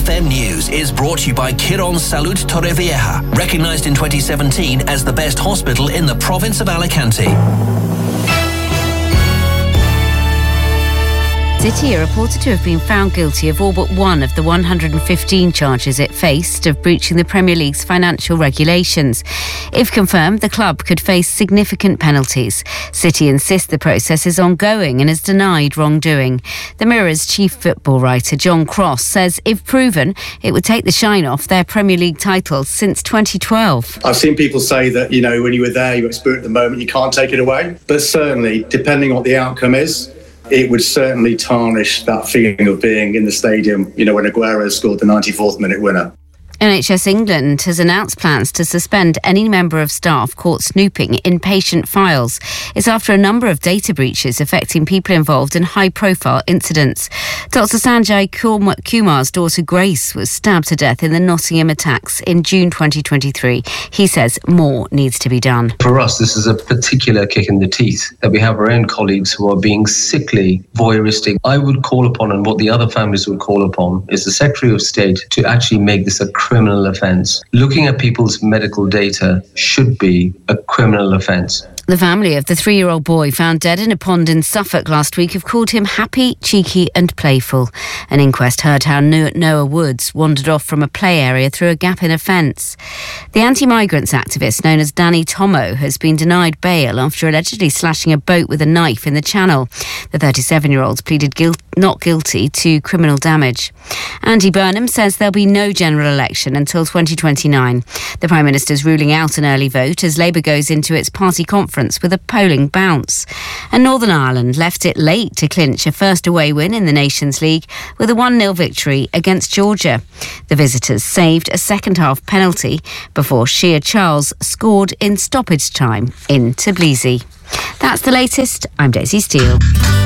FM News is brought to you by Quirón Salud Torrevieja, recognised in 2017 as the best hospital in the province of Alicante. City are reported to have been found guilty of all but one of the 115 charges it faced of breaching the Premier League's financial regulations. If confirmed, the club could face significant penalties. City insists the process is ongoing and has denied wrongdoing. The Mirror's chief football writer, John Cross, says if proven, it would take the shine off their Premier League titles since 2012. I've seen people say that, when you were there, you experienced the moment, you can't take it away. But certainly, depending on what the outcome is, it would certainly tarnish that feeling of being in the stadium, when Aguero scored the 94th minute winner. NHS England has announced plans to suspend any member of staff caught snooping in patient files. It's after a number of data breaches affecting people involved in high-profile incidents. Dr Sanjay Kumar's daughter Grace was stabbed to death in the Nottingham attacks in June 2023. He says more needs to be done. For us, this is a particular kick in the teeth that we have our own colleagues who are being sickly, voyeuristic. I would call upon, and what the other families would call upon, is the Secretary of State to actually make this a criminal offence. Looking at people's medical data should be a criminal offence. The family of the 3-year-old boy found dead in a pond in Suffolk last week have called him happy, cheeky and playful. An inquest heard how Noah Woods wandered off from a play area through a gap in a fence. The anti-migrants activist known as Danny Tomo has been denied bail after allegedly slashing a boat with a knife in the Channel. The 37-year-old pleaded not guilty to criminal damage. Andy Burnham says there'll be no general election until 2029. The Prime Minister's ruling out an early vote as Labour goes into its party conference with a polling bounce. And Northern Ireland left it late to clinch a first away win in the Nations League with a 1-0 victory against Georgia. The visitors saved a second-half penalty before Shea Charles scored in stoppage time in Tbilisi. That's the latest. I'm Daisy Steele.